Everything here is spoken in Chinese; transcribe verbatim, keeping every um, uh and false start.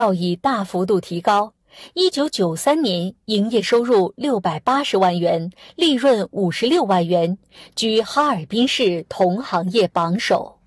效益大幅度提高。一九九三年营业收入六百八十万元，利润五十六万元，居哈尔滨市同行业榜首。